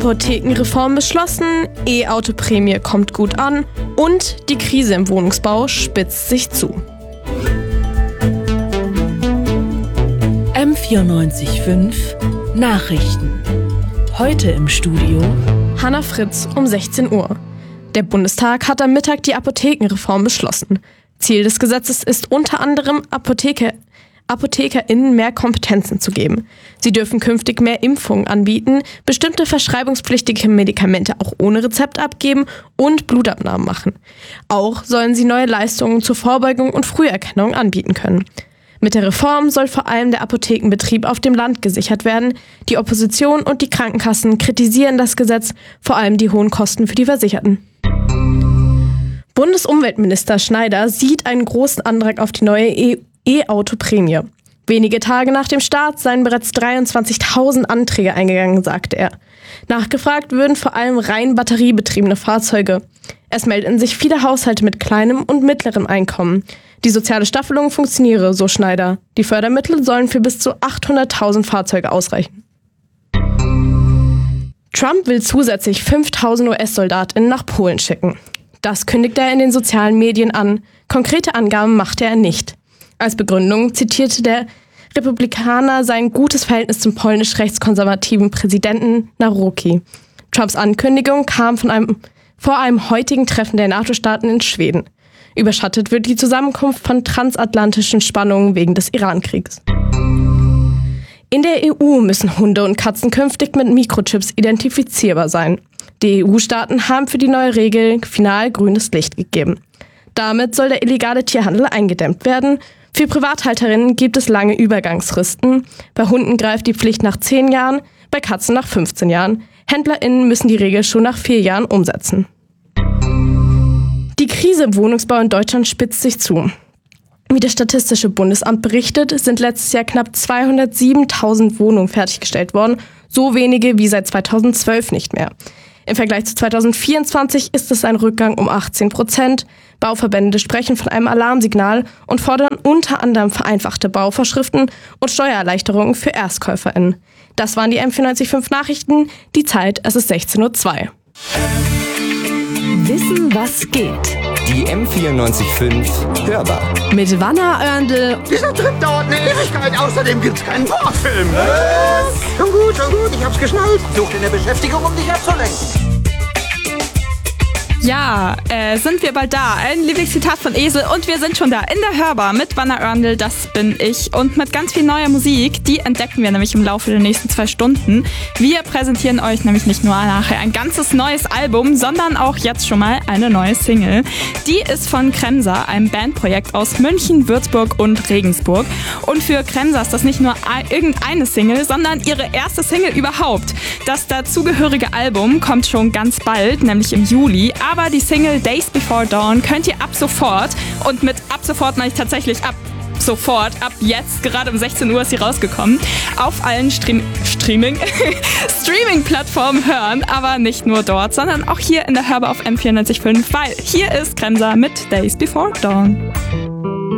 Apothekenreform beschlossen, E-Auto-Prämie kommt gut an und die Krise im Wohnungsbau spitzt sich zu. M94.5 Nachrichten. Heute im Studio Hannah Fritz um 16 Uhr. Der Bundestag hat am Mittag die Apothekenreform beschlossen. Ziel des Gesetzes ist unter anderem, ApothekerInnen mehr Kompetenzen zu geben. Sie dürfen künftig mehr Impfungen anbieten, bestimmte verschreibungspflichtige Medikamente auch ohne Rezept abgeben und Blutabnahmen machen. Auch sollen sie neue Leistungen zur Vorbeugung und Früherkennung anbieten können. Mit der Reform soll vor allem der Apothekenbetrieb auf dem Land gesichert werden. Die Opposition und die Krankenkassen kritisieren das Gesetz, vor allem die hohen Kosten für die Versicherten. Bundesumweltminister Schneider sieht einen großen Andrang auf die neue E-Auto-Prämie. Wenige Tage nach dem Start seien bereits 23.000 Anträge eingegangen, sagte er. Nachgefragt würden vor allem rein batteriebetriebene Fahrzeuge. Es meldeten sich viele Haushalte mit kleinem und mittlerem Einkommen. Die soziale Staffelung funktioniere, so Schneider. Die Fördermittel sollen für bis zu 800.000 Fahrzeuge ausreichen. Trump will zusätzlich 5.000 US-SoldatInnen nach Polen schicken. Das kündigte er in den sozialen Medien an. Konkrete Angaben machte er nicht. Als Begründung zitierte der Republikaner sein gutes Verhältnis zum polnisch-rechtskonservativen Präsidenten Nawrocki. Trumps Ankündigung kam vor einem heutigen Treffen der NATO-Staaten in Schweden. Überschattet wird die Zusammenkunft von transatlantischen Spannungen wegen des Iran-Kriegs. In der EU müssen Hunde und Katzen künftig mit Mikrochips identifizierbar sein. Die EU-Staaten haben für die neue Regel final grünes Licht gegeben. Damit soll der illegale Tierhandel eingedämmt werden. Für Privathalterinnen gibt es lange Übergangsfristen. Bei Hunden greift die Pflicht nach 10 Jahren, bei Katzen nach 15 Jahren. HändlerInnen müssen die Regel schon nach 4 Jahren umsetzen. Die Krise im Wohnungsbau in Deutschland spitzt sich zu. Wie das Statistische Bundesamt berichtet, sind letztes Jahr knapp 207.000 Wohnungen fertiggestellt worden, so wenige wie seit 2012 nicht mehr. Im Vergleich zu 2024 ist es ein Rückgang um 18%. Bauverbände sprechen von einem Alarmsignal und fordern unter anderem vereinfachte Bauvorschriften und Steuererleichterungen für ErstkäuferInnen. Das waren die M94.5 Nachrichten. Die Zeit, es ist 16:02 Uhr. Wissen, was geht. Die M94.5 Hörbar. Mit Wanner Oerndl. Dieser Trip dauert eine Ewigkeit, außerdem gibt's keinen Vorfilm. Was? Schon gut, ich hab's geschnallt. Such dir eine Beschäftigung, um dich abzulenken. Ja, sind wir bald da. Ein Lieblingszitat von Esel und wir sind schon da in der Hörbar mit Wanner Oerndl, das bin ich, und mit ganz viel neuer Musik. Die entdecken wir nämlich im Laufe der nächsten 2 Stunden. Wir präsentieren euch nämlich nicht nur nachher ein ganzes neues Album, sondern auch jetzt schon mal eine neue Single. Die ist von Kremser, einem Bandprojekt aus München, Würzburg und Regensburg. Und für Kremser ist das nicht nur irgendeine Single, sondern ihre erste Single überhaupt. Das dazugehörige Album kommt schon ganz bald, nämlich im Juli. Aber die Single Days Before Dawn könnt ihr ab sofort, und mit ab sofort meine ich tatsächlich ab sofort, ab jetzt, gerade um 16 Uhr ist sie rausgekommen, auf allen Streaming-Plattformen hören. Aber nicht nur dort, sondern auch hier in der Hörbar auf M94.5, weil hier ist Kremser mit Days Before Dawn.